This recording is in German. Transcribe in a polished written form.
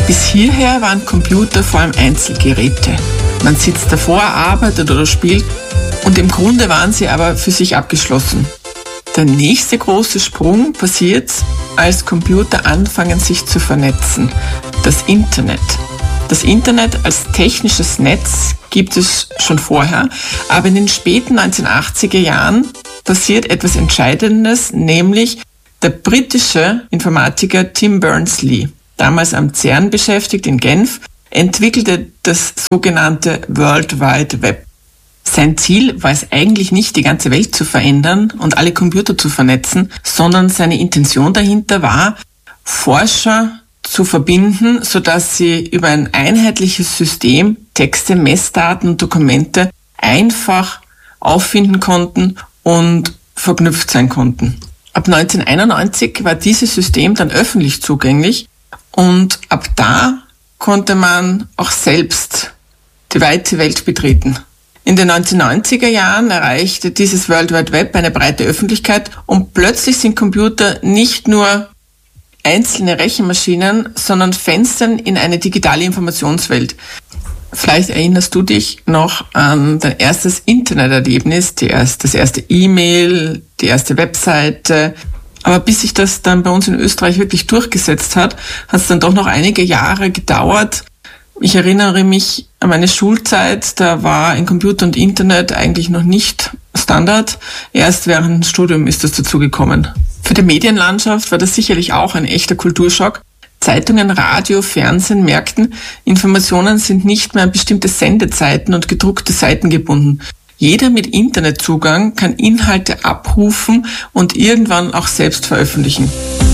Bis hierher waren Computer vor allem Einzelgeräte. Man sitzt davor, arbeitet oder spielt und im Grunde waren sie aber für sich abgeschlossen. Der nächste große Sprung passiert, als Computer anfangen sich zu vernetzen. Das Internet. Das Internet als technisches Netz gibt es schon vorher, aber in den späten 1980er Jahren passiert etwas Entscheidendes, nämlich der britische Informatiker Tim Berners-Lee, damals am CERN beschäftigt in Genf, entwickelte das sogenannte World Wide Web. Sein Ziel war es eigentlich nicht, die ganze Welt zu verändern und alle Computer zu vernetzen, sondern seine Intention dahinter war, Forscher zu verbinden, sodass sie über ein einheitliches System Texte, Messdaten und Dokumente einfach auffinden konnten und verknüpft sein konnten. Ab 1991 war dieses System dann öffentlich zugänglich und ab da konnte man auch selbst die weite Welt betreten. In den 1990er Jahren erreichte dieses World Wide Web eine breite Öffentlichkeit und plötzlich sind Computer nicht nur einzelne Rechenmaschinen, sondern Fenstern in eine digitale Informationswelt. Vielleicht erinnerst du dich noch an dein erstes Interneterlebnis, das erste E-Mail, die erste Webseite. Aber bis sich das dann bei uns in Österreich wirklich durchgesetzt hat, hat es dann doch noch einige Jahre gedauert. Ich erinnere mich an meine Schulzeit, da war ein Computer und Internet eigentlich noch nicht Standard. Erst während dem Studium ist das dazugekommen. Für die Medienlandschaft war das sicherlich auch ein echter Kulturschock. Zeitungen, Radio, Fernsehen merkten, Informationen sind nicht mehr an bestimmte Sendezeiten und gedruckte Seiten gebunden. Jeder mit Internetzugang kann Inhalte abrufen und irgendwann auch selbst veröffentlichen.